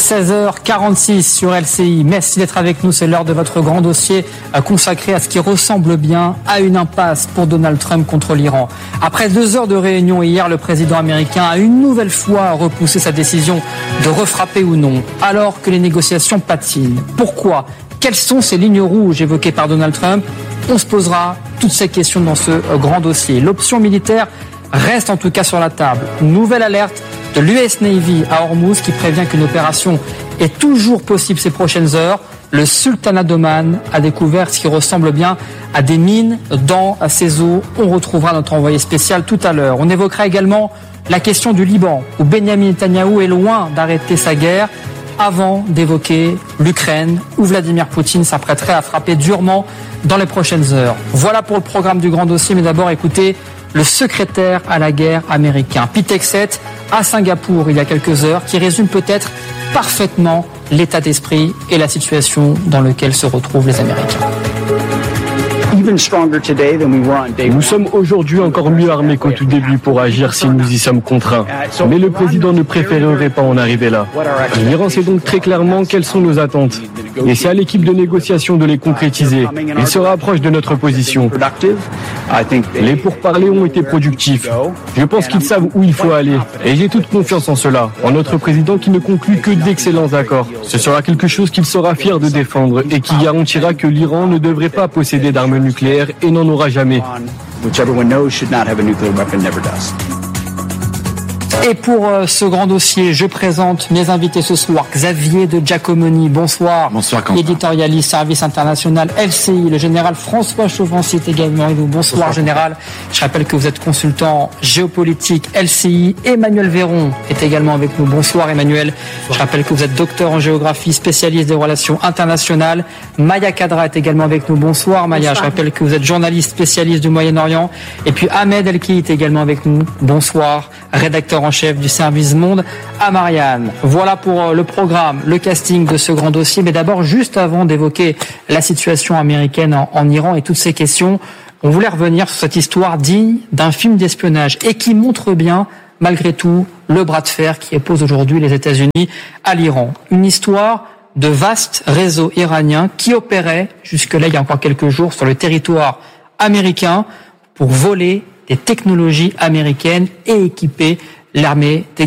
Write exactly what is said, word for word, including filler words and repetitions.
seize heures quarante-six sur L C I. Merci d'être avec nous. C'est l'heure de votre grand dossier consacré à ce qui ressemble bien à une impasse pour Donald Trump contre l'Iran. Après deux heures de réunion hier, le président américain a une nouvelle fois repoussé sa décision de refrapper ou non, alors que les négociations patinent. Pourquoi ? Quelles sont ces lignes rouges évoquées par Donald Trump ? On se posera toutes ces questions dans ce grand dossier. L'option militaire reste en tout cas sur la table. Nouvelle alerte de l'U S Navy à Hormuz qui prévient qu'une opération est toujours possible ces prochaines heures. Le Sultanat d'Oman a découvert ce qui ressemble bien à des mines dans ses eaux. On retrouvera notre envoyé spécial tout à l'heure. On évoquera également la question du Liban, où Benyamin Netanyahou est loin d'arrêter sa guerre, avant d'évoquer l'Ukraine, où Vladimir Poutine s'apprêterait à frapper durement dans les prochaines heures. Voilà pour le programme du grand dossier, mais d'abord écoutez le secrétaire à la guerre américain, Pete Hegseth, à Singapour il y a quelques heures, qui résume peut-être parfaitement l'état d'esprit et la situation dans laquelle se retrouvent les Américains. Nous sommes aujourd'hui encore mieux armés qu'au tout début pour agir si nous y sommes contraints. Mais le président ne préférerait pas en arriver là. L'Iran sait donc très clairement quelles sont nos attentes. Et c'est à l'équipe de négociation de les concrétiser. Il se rapproche de notre position. Les pourparlers ont été productifs. Je pense qu'ils savent où il faut aller. Et j'ai toute confiance en cela, en notre président qui ne conclut que d'excellents accords. Ce sera quelque chose qu'il sera fier de défendre et qui garantira que l'Iran ne devrait pas posséder d'armes nucléaire et n'en aura jamais. Et pour euh, ce grand dossier, je présente mes invités ce soir. Xavier de Giacomoni, bonsoir. Bonsoir, Quentin. Éditorialiste, service international L C I. Le général François Chauvency est également avec nous. Bonsoir, bonsoir, général. Je rappelle que vous êtes consultant géopolitique L C I. Emmanuel Véron est également avec nous. Bonsoir, Emmanuel. Bonsoir. Je rappelle que vous êtes docteur en géographie, spécialiste des relations internationales. Maya Kadra est également avec nous. Bonsoir, Maya. Bonsoir. Je rappelle que vous êtes journaliste, spécialiste du Moyen-Orient. Et puis Ahmed Elki est également avec nous. Bonsoir, rédacteur en chef du service Monde à Marianne. Voilà pour le programme, le casting de ce grand dossier. Mais d'abord, juste avant d'évoquer la situation américaine en, en Iran et toutes ces questions, on voulait revenir sur cette histoire digne d'un film d'espionnage et qui montre bien, malgré tout, le bras de fer qui oppose aujourd'hui les États-Unis à l'Iran. Une histoire de vastes réseaux iraniens qui opéraient jusque-là, il y a encore quelques jours, sur le territoire américain pour voler des technologies américaines et équiper l'armée des